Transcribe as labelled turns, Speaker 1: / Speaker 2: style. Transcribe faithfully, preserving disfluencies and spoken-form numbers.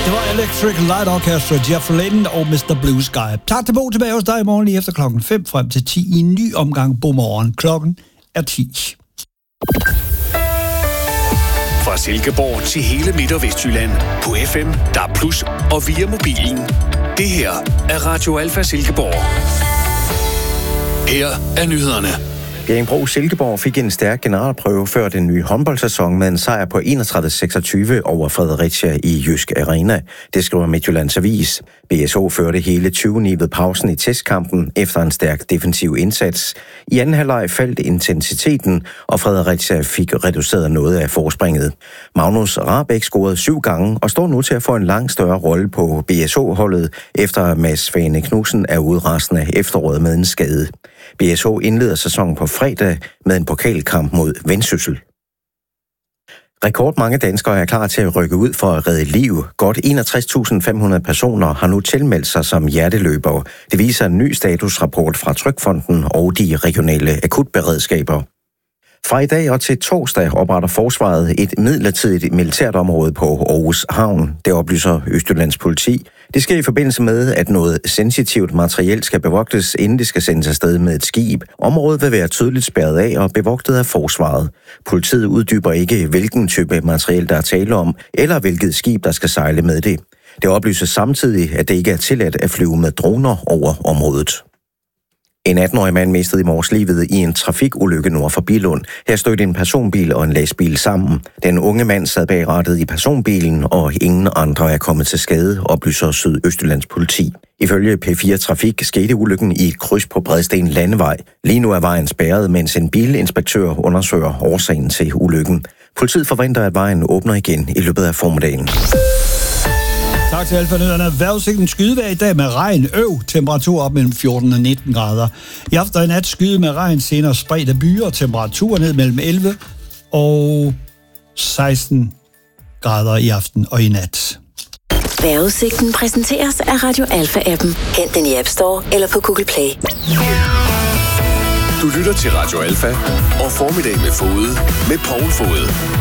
Speaker 1: Det var Electric Light Orchestra, Jeff Lynne og mister Blue Sky. Tak til Bo tilbage hos dig i morgen lige efter klokken fem frem til ti i en ny omgang Bomorgen. Klokken er ti.
Speaker 2: Fra Silkeborg til hele Midt- og Vestjylland på F M, D A B plus, og via mobilen. Det her er Radio Alfa Silkeborg. Her er nyhederne.
Speaker 3: Bjerringbro Silkeborg fik en stærk generalprøve før den nye håndboldsæson med en sejr på enogtredive seksogtyve over Fredericia i Jysk Arena. Det skriver Midtjyllands Avis. B S O førte hele tyve ni ved pausen i testkampen efter en stærk defensiv indsats. I anden halvleg faldt intensiteten, og Fredericia fik reduceret noget af forspringet. Magnus Rahbek scorede syv gange og står nu til at få en langt større rolle på B S O-holdet, efter Mads Fane Knudsen er ude resten af efteråret med en skade. B S O indleder sæsonen på fredag med en pokalkamp mod Vendsyssel. Rekordmange danskere er klar til at rykke ud for at redde liv. Godt enogtres tusind fem hundrede personer har nu tilmeldt sig som hjerteløbere. Det viser en ny statusrapport fra Trygfonden og de regionale akutberedskaber. Fra i dag og til torsdag opretter forsvaret et midlertidigt militært område på Aarhus Havn. Det oplyser Østjyllands politi. Det sker i forbindelse med, at noget sensitivt materiel skal bevogtes, inden det skal sendes afsted med et skib. Området vil være tydeligt spærret af og bevogtet af forsvaret. Politiet uddyber ikke, hvilken type materiel der er tale om, eller hvilket skib, der skal sejle med det. Det oplyses samtidig, at det ikke er tilladt at flyve med droner over området. En atten-årig mand mistede i morges livet i en trafikulykke nord for Billund. Her stødte en personbil og en lastbil sammen. Den unge mand sad bag rattet i personbilen, og ingen andre er kommet til skade, oplyser Sydøstjyllands politi. Ifølge P fire Trafik skete ulykken i et kryds på Bredsten Landevej. Lige nu er vejen spærret, mens en bilinspektør undersøger årsagen til ulykken. Politiet forventer, at vejen åbner igen i løbet af formiddagen.
Speaker 1: Tak til Alfa-nyhederne. Vejrudsigten skydevejr i dag med regn, øv, temperatur op mellem fjorten og nitten grader. I aften og i nat skyde med regn, senere spredt af byer, temperatur ned mellem elleve og seksten grader i aften og i nat.
Speaker 4: Vejrudsigten præsenteres af Radio Alfa-appen. Hent den i App Store eller på Google Play.
Speaker 2: Du lytter til Radio Alfa og Formiddag med Fode med Poul Fode.